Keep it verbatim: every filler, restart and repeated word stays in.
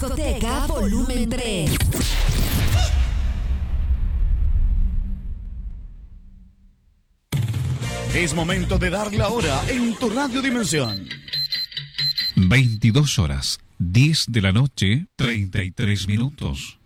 Discoteca Volumen tres. Es momento de dar la hora en tu Radio Dimensión. veintidós horas, diez de la noche, treinta y tres minutos.